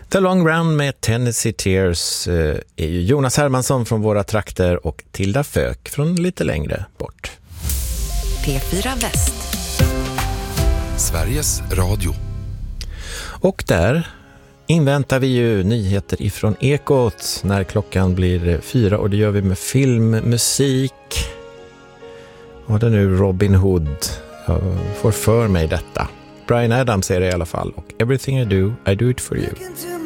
The Long Run med Tennessee Tears är ju Jonas Hermansson från våra trakter och Tilda Fök från lite längre bort. P4 Väst. Sveriges Radio. Och där inväntar vi ju nyheter ifrån Ekot när klockan blir 4, och det gör vi med film, musik. Och det är nu Robin Hood. Jag får för mig detta. Bryan Adams är det i alla fall, och Everything I Do it for you.